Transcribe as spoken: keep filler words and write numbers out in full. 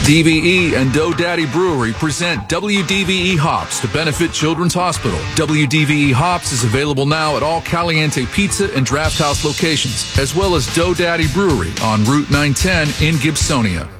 D V E and Dough Daddy Brewery present W D V E Hops to benefit Children's Hospital. W D V E Hops is available now at all Caliente Pizza and Draft House locations, as well as Dough Daddy Brewery on Route nine ten in Gibsonia.